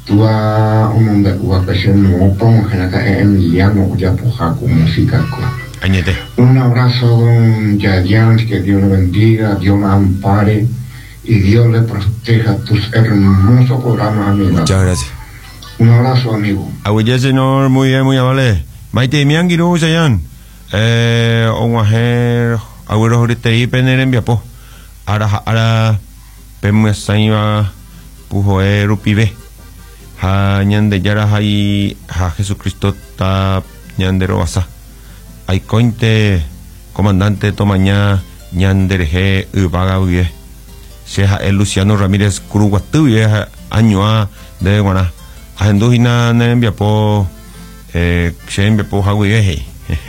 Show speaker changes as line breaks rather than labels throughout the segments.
Tua umunda uapesen mopon genaka Emiliano ya pujaco musicaco.
Añete.
Un abrazo, don Yadian, que Dios le bendiga, Dios le ampare y Dios le proteja tus hermosos programas, amigo.
Muchas gracias.
Un abrazo, amigo.
Abuya, señor, muy bien, muy amable. Maite, mi angiru, sayan. Ongajer, abuelo, ahorita y pener en Viapo. Ara, pemuesaiva, pujoe, rupibe. Ha ñande yara hay ha Jesucristo ta ñandero asa hay cointe comandante tomaña ñandereje ubaga uye seja el Luciano Ramírez Curuguatu ye añoa de guana ahendujina nembia po xembia po haguye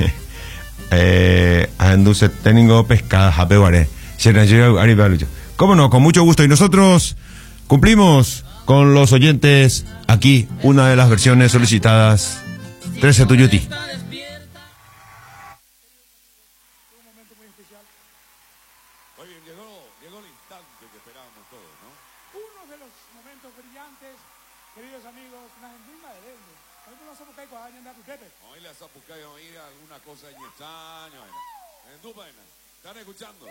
ahendu se teningo pescada japeware se nació arriba. Cómo no, con mucho gusto, y nosotros cumplimos con los oyentes aquí una de las versiones solicitadas, 13 Tuyuti.
Un momento muy especial.
Muy bien, llegó el instante que esperábamos todos, ¿no?
Uno de los momentos brillantes, queridos amigos, na hendima de dende. Hoy no somos caico a andar tu pepe.
Hoy les apucay oír alguna cosa en extraño. En Dubaina, ¿están escuchando?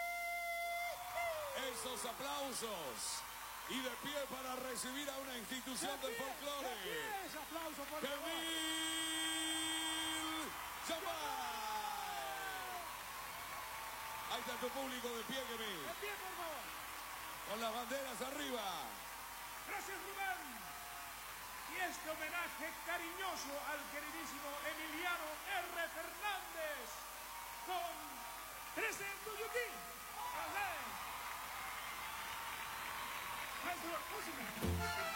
Esos aplausos. Y de pie para recibir a una institución del folclore.
¡Ese aplauso, por favor!
Jamil Jambay. Ahí está tu público de pie, Jamil.
¡De pie, por favor!
Con las banderas arriba.
Gracias, Rubén. Y este homenaje cariñoso al queridísimo Emiliano R. Fernández con 13 Tuyuti. ¡Amén! Maestro, música.